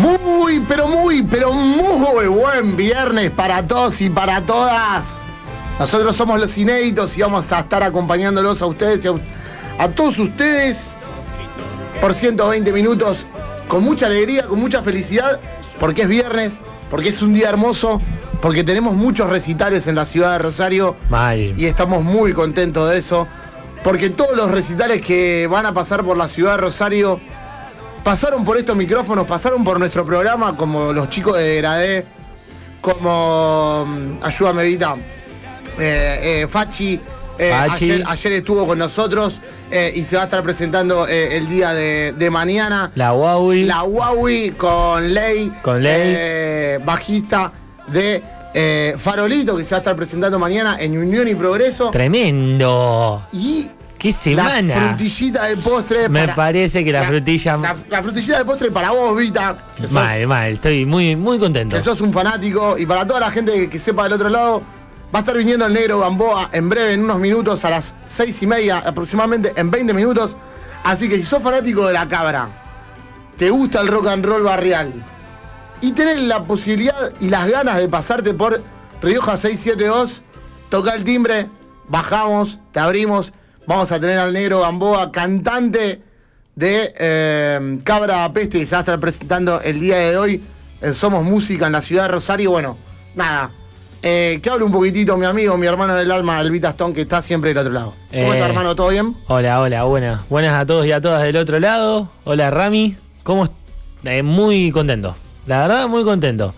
Pero muy buen viernes para todos y para todas. Nosotros somos Los Inéditos y vamos a estar acompañándolos a ustedes y a todos ustedes por 120 minutos con mucha alegría, con mucha felicidad, porque es viernes, porque es un día hermoso, porque tenemos muchos recitales en la ciudad de Rosario. Mal. Y estamos muy contentos de eso, porque todos los recitales que van a pasar por la ciudad de Rosario pasaron por estos micrófonos, pasaron por nuestro programa, como los chicos de Degradé, como ayúdame Vita, Fachi, ayer estuvo con nosotros y se va a estar presentando el día de mañana. La Huawei con Ley, bajista de Farolito, que se va a estar presentando mañana en Unión y Progreso. Tremendo. Y ¡qué semana! La frutillita de postre. Me parece que la frutillita de postre para vos, Vita. Mal. Estoy muy, muy contento. Que sos un fanático. Y para toda la gente que sepa del otro lado, va a estar viniendo el Negro Gamboa en breve, en unos minutos, a las 6:30, aproximadamente en 20 minutos. Así que si sos fanático de la cabra, te gusta el rock and roll barrial, y tenés la posibilidad y las ganas de pasarte por Rioja 672, toca el timbre, bajamos, te abrimos. Vamos a tener al Negro Gamboa, cantante de Cabra Peste, que se va a estar presentando el día de hoy en Somos Música en la ciudad de Rosario. Bueno, nada, que hable un poquitito mi amigo, mi hermano del alma, el Vita Stone, que está siempre del otro lado. ¿Cómo está, hermano? ¿Todo bien? Hola, buenas. Buenas a todos y a todas del otro lado. Hola, Rami. ¿Cómo estás? Muy contento. La verdad, muy contento.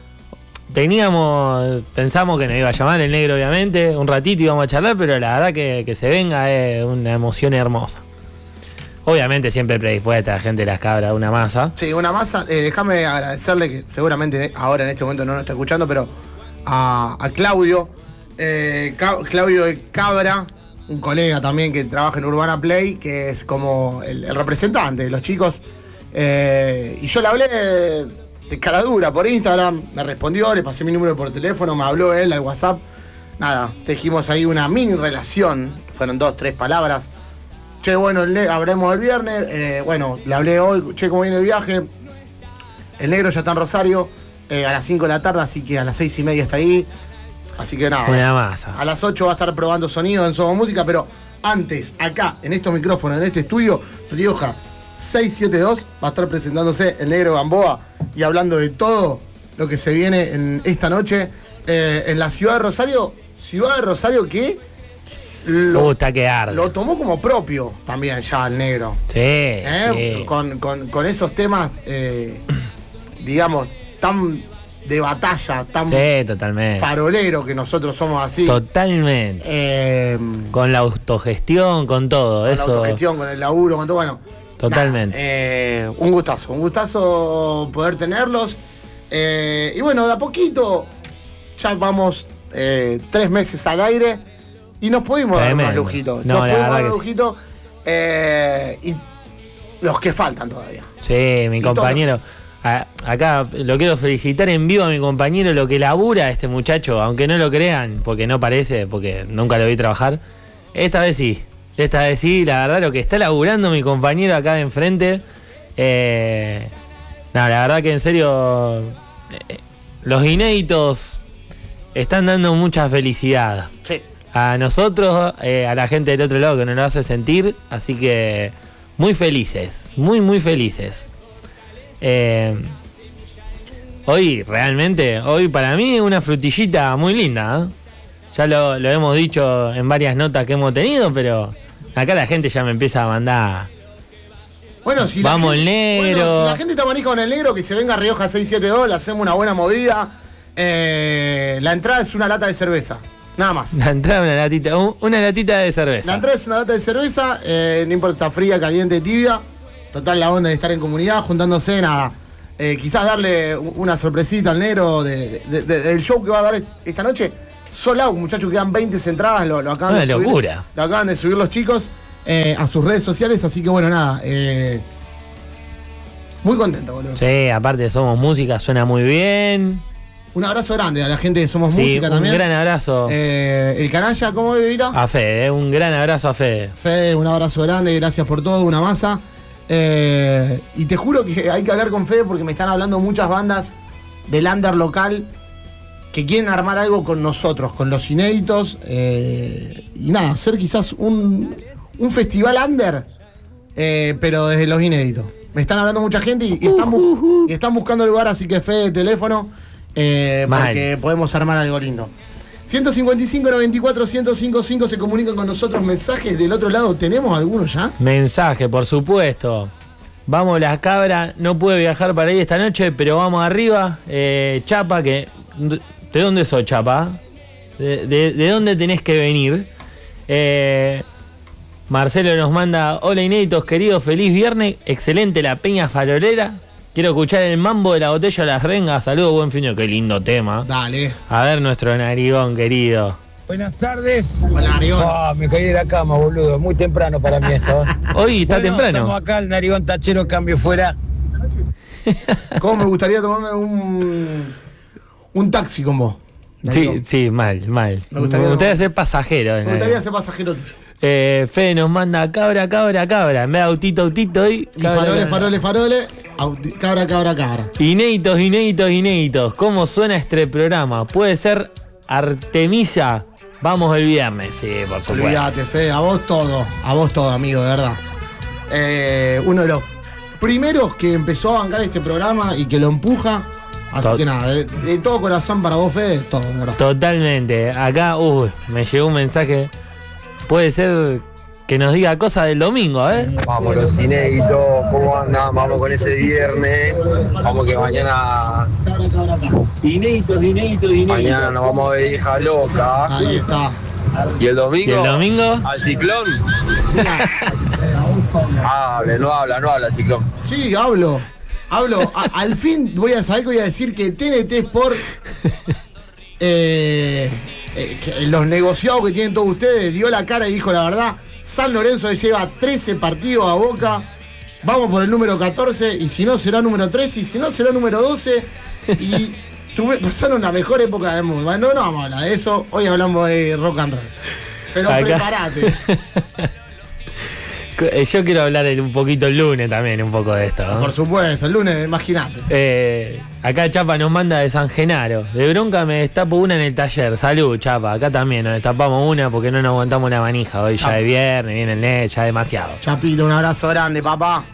Pensamos que nos iba a llamar el Negro, obviamente, un ratito íbamos a charlar, pero la verdad que se venga es una emoción hermosa. Obviamente siempre predispuesta la gente de Las Cabras, una masa. Sí, una masa. Déjame agradecerle, que seguramente ahora en este momento no nos está escuchando, pero a Claudio, Claudio de Cabra, un colega también que trabaja en Urbana Play, que es como el representante de los chicos. Y yo le hablé de cara dura por Instagram, me respondió, le pasé mi número por teléfono, me habló él al WhatsApp. Nada, tejimos ahí una mini relación, fueron 2-3 palabras. Che, bueno, hablemos el viernes, bueno, le hablé hoy, che, ¿cómo viene el viaje? El Negro ya está en Rosario, a las 5 de la tarde, así que a las 6:30 está ahí. Así que nada, una masa. A las 8 va a estar probando sonido en Somos Música, pero antes, acá, en estos micrófonos, en este estudio, Rioja 672, va a estar presentándose el Negro Gamboa y hablando de todo lo que se viene en esta noche en la ciudad de Rosario. Ciudad de Rosario que lo tomó como propio también ya el Negro. Sí. Con esos temas, digamos, tan de batalla, tan totalmente farolero, que nosotros somos así. Totalmente. Con la autogestión, con todo. Con la autogestión, con el laburo, con todo, bueno. Totalmente. Un gustazo poder tenerlos. Y bueno, de a poquito ya vamos 3 meses al aire y nos pudimos dar unos lujitos. Y los que faltan todavía. Sí, mi compañero. Acá lo quiero felicitar en vivo a mi compañero, lo que labura este muchacho, aunque no lo crean, porque no parece, porque nunca lo vi trabajar. Esta vez sí, la verdad, lo que está laburando mi compañero acá de enfrente. La verdad que en serio, los Inéditos están dando mucha felicidad. Sí. A nosotros, a la gente del otro lado que nos lo hace sentir, así que muy felices, muy felices. Hoy para mí es una frutillita muy linda, ¿eh? Ya lo hemos dicho en varias notas que hemos tenido, pero acá la gente ya me empieza a mandar. Bueno, si vamos el Negro. Bueno, si la gente está manija con el Negro, que se venga a Rioja 672, le hacemos una buena movida. La entrada es una lata de cerveza, nada más. La entrada es una latita de cerveza. La entrada es una lata de cerveza, no importa, fría, caliente, tibia. Total, la onda de estar en comunidad, juntándose, nada. Quizás darle una sorpresita al Negro del show que va a dar esta noche. Sold out, muchachos, quedan 20 entradas, lo acaban de subir. Locura. Lo acaban de subir los chicos a sus redes sociales, así que bueno, nada. Muy contento, boludo. Sí, aparte Somos Música, suena muy bien. Un abrazo grande a la gente de Somos Música también. Un gran abrazo. El canalla, ¿cómo vivirá? A Fede, un gran abrazo a Fede. Fede, un abrazo grande, gracias por todo, una masa. Y te juro que hay que hablar con Fede porque me están hablando muchas bandas del under local que quieren armar algo con nosotros, con los inéditos. Y nada, hacer quizás un festival under, pero desde los inéditos. Me están hablando mucha gente y están buscando el lugar, así que Fede, teléfono, porque podemos armar algo lindo. 155-94-1055 se comunican con nosotros. Mensajes del otro lado, ¿tenemos alguno ya? Mensaje, por supuesto. Vamos, la cabra no puede viajar para ahí esta noche, pero vamos arriba. Chapa, que... ¿De dónde sos, Chapa? ¿De dónde tenés que venir? Marcelo nos manda: hola inéditos queridos, feliz viernes, excelente la peña farolera. Quiero escuchar el mambo de la botella de las rengas. Saludos, buen fin de... Qué lindo tema. Dale. A ver nuestro narigón querido. Buenas tardes. Hola, narigón. Me caí de la cama, boludo. Muy temprano para mí esto. Hoy está temprano. Estamos acá, el narigón tachero, cambio fuera. ¿Cómo me gustaría tomarme un taxi con vos? Sí, mal. Me gustaría ser pasajero. Me gustaría ser pasajero tuyo. Fede nos manda cabra. En vez de autito hoy. Y farole. Cabra. Inéditos. ¿Cómo suena este programa? Puede ser Artemisa. Vamos el viernes. Sí, por supuesto. Olvídate, Fede. A vos todo, amigo, de verdad. Uno de los primeros que empezó a bancar este programa y que lo empuja. Así que nada, de todo corazón para vos, Fede, todo, de verdad. Totalmente. Acá, me llegó un mensaje. Puede ser que nos diga cosas del domingo, ¿eh? Vamos los inéditos, ¿cómo andan? Vamos con ese viernes. Vamos que mañana... Inéditos. Mañana nos vamos a ver hija loca. Ahí está. ¿Y el domingo? ¿Y el domingo? ¿Al ciclón? No habla el ciclón. Sí, hablo. Al fin voy a saber que voy a decir que TNT Sport, los negociados que tienen todos ustedes, dio la cara y dijo la verdad. San Lorenzo le lleva 13 partidos a Boca. Vamos por el número 14 y si no será número 13 y si no será número 12. Y pasaron la mejor época del mundo. Bueno, no vamos a hablar de eso. Hoy hablamos de rock and roll. Pero acá, prepárate. Yo quiero hablar un poquito el lunes también, un poco de esto, ¿no? Por supuesto, el lunes, imagínate. Acá Chapa nos manda de San Genaro. De bronca me destapo una en el taller. Salud, Chapa. Acá también nos destapamos una porque no nos aguantamos la manija. Hoy ya de viernes, viene el net, ya demasiado. Chapito, un abrazo grande, papá.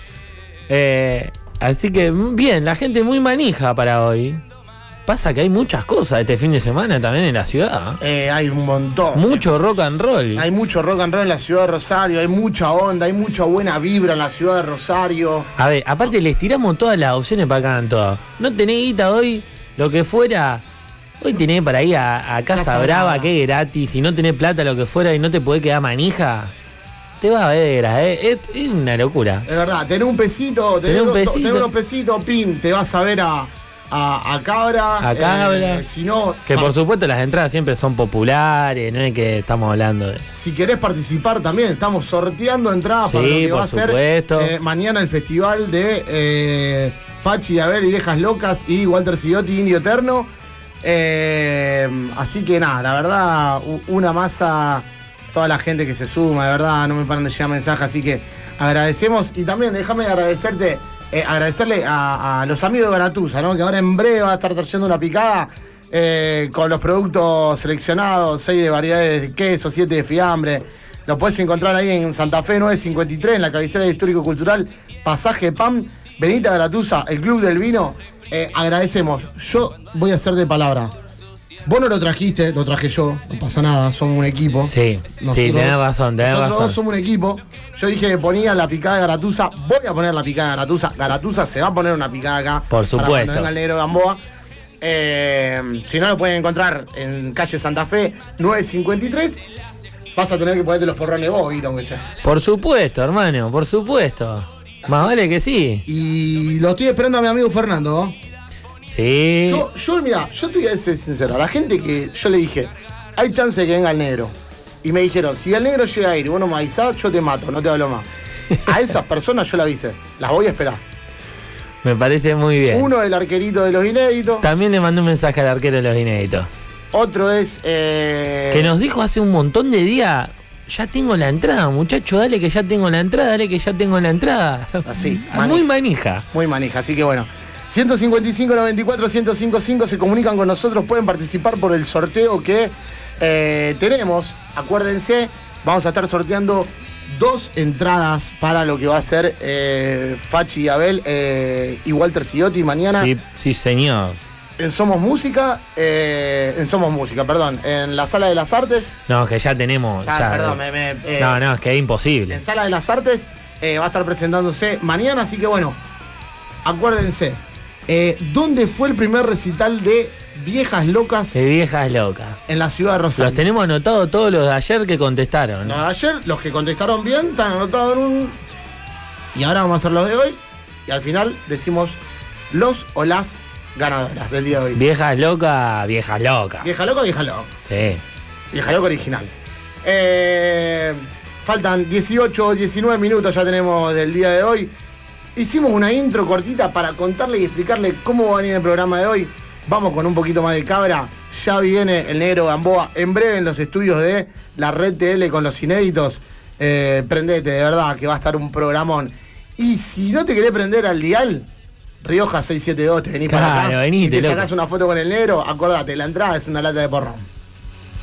Así que, bien, la gente muy manija para hoy. Pasa que hay muchas cosas este fin de semana también en la ciudad. Hay un montón. Mucho rock and roll. Hay mucho rock and roll en la ciudad de Rosario, hay mucha onda, hay mucha buena vibra en la ciudad de Rosario. A ver, aparte les tiramos todas las opciones para acá en todo. No tenés guita hoy, lo que fuera. Hoy tenés para ir a Casa Brava, que es gratis. Si no tenés plata, lo que fuera, y no te podés quedar manija, te vas a ver, es una locura. Es verdad, tenés un pesito, tenés unos pesitos, pin, te vas a ver a Cabra. Si no, que por supuesto las entradas siempre son populares, no es que estamos hablando de... Si querés participar también, estamos sorteando entradas para lo que va a ser mañana el festival de Fachi, A ver y Viejas Locas y Walter Sigotti, Indio Eterno. Así que nada, la verdad, una masa, toda la gente que se suma, de verdad, no me paran de llegar mensajes, así que agradecemos. Y también déjame agradecerle a los amigos de Garatusa, ¿no? Que ahora en breve va a estar trayendo una picada con los productos seleccionados, 6 de variedades de queso, 7 de fiambre. Lo puedes encontrar ahí en Santa Fe 953, en la cabecera histórico-cultural, Pasaje PAM. Venite a Garatusa, el Club del Vino. Agradecemos. Yo voy a hacer de palabra. Vos no lo trajiste, lo traje yo, no pasa nada, somos un equipo. Sí, tenés razón. Nosotros dos somos un equipo. Yo dije que ponía la picada de Garatusa, voy a poner la picada de Garatusa. Garatusa se va a poner una picada acá. Por supuesto. Para cuando venga el negro Gamboa. Si no, lo pueden encontrar en calle Santa Fe 953. Vas a tener que ponerte los porrones vos, Guito, aunque sea. Por supuesto, hermano, por supuesto. Más vale que sí. Y lo estoy esperando a mi amigo Fernando, ¿no? Sí. Mirá, yo te voy a ser sincero. A la gente que yo le dije, hay chance de que venga el negro. Y me dijeron, si el negro llega a ir y vos no me avisás, yo te mato, no te hablo más. A esas personas yo le avisé, las voy a esperar. Me parece muy bien. Uno, el arquerito de los inéditos. También le mandé un mensaje al arquero de los inéditos. Otro es... que nos dijo hace un montón de días, ya tengo la entrada, muchacho, dale que ya tengo la entrada, dale que ya tengo la entrada. Así, Muy manija. Muy manija, así que bueno. 155 94 1055 se comunican con nosotros, pueden participar por el sorteo que tenemos. Acuérdense, vamos a estar sorteando 2 entradas para lo que va a ser Fachi y Abel y Walter Sidotti mañana. Sí, señor. En Somos Música, perdón, en la Sala de las Artes. No, que ya tenemos. Perdón, no, es que es imposible. En Sala de las Artes va a estar presentándose mañana, así que bueno, acuérdense. ¿Dónde fue el primer recital de Viejas Locas? De Viejas Locas. En la ciudad de Rosario. Los tenemos anotados todos los de ayer que contestaron. Los de ayer, los que contestaron bien, están anotados en un... Y ahora vamos a hacer los de hoy. Y al final decimos los o las ganadoras del día de hoy. Viejas Locas, Viejas Locas. Vieja Loca, Vieja Loca. Sí. Vieja Loca original. Faltan 18, 19 minutos ya tenemos del día de hoy. Hicimos una intro cortita para contarle y explicarle cómo va a venir el programa de hoy. Vamos con un poquito más de cabra. Ya viene el negro Gamboa en breve en los estudios de la Red TL con los inéditos. Prendete, de verdad, que va a estar un programón. Y si no te querés prender al dial, Rioja 672, te venís para acá venite, y te loco. sacás una foto con el negro, acordate, la entrada es una lata de porrón.